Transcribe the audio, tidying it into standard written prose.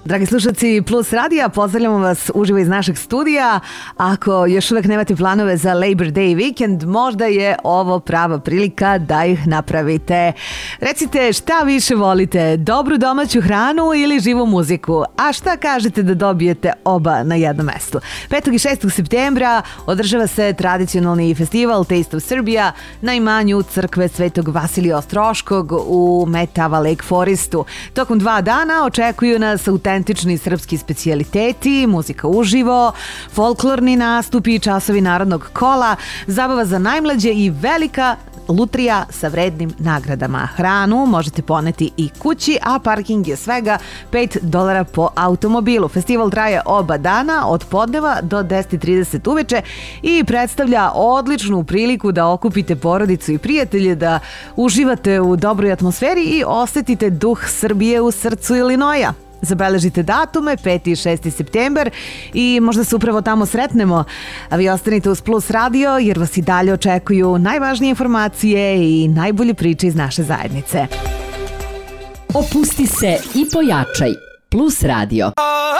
Dragi slušalci Plus radija, pozdravljamo vas uživo iz našeg studija. Ako još uvek nemate planove za Labor Day weekend, možda je ovo prava prilika da ih napravite. Recite šta više volite, dobru domaću hranu ili živu muziku? A šta kažete da dobijete oba na jednom mestu? 5. i 6. septembra održava se tradicionalni festival Taste of Serbia na imanju crkve Svetog Vasilija Ostroškog u Metava Lake Forestu. Tokom 2 dana očekuju nas autentični srpski specijaliteti, muzika uživo, folklorni nastupi i časovi narodnog kola, zabava za najmlađe i velika lutrija sa vrednim nagradama. Hranu možete poneti i kući, a parking je svega $5 po automobilu. Festival traje oba dana od podneva do 10:30 uveče i predstavlja odličnu priliku da okupite porodicu i prijatelje, da uživate u dobroj atmosferi i osetite duh Srbije u srcu Ilinoja. Zabeležite datume 5. i 6. september i možda se upravo tamo sretnemo. A vi ostanite uz Plus radio jer vas i dalje očekuju najvažnije informacije i najbolje priče iz naše zajednice. Opusti se i pojačaj. Plus radio.